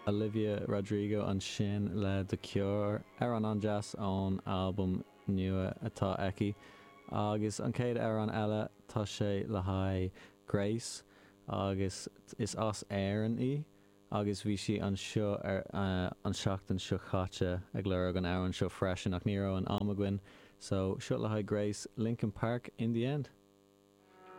Olivia Rodrigo an sin le The Cure an jazz ón album nua atá eici agus an céad an eile tá sé le haid Grace agus is as éireann í agus bhí si an seo an seachtain seo chaite ag leir an áran seo freisin ach ní an amaguin so seo le haid Grace Linkin Park in the end.